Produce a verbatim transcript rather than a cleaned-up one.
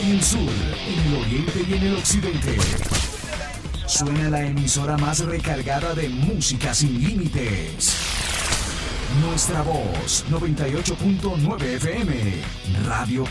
en el sur, en el oriente y en el occidente. Suena la emisora más recargada de música sin límites. Nuestra voz, noventa y ocho punto nueve F M, Radio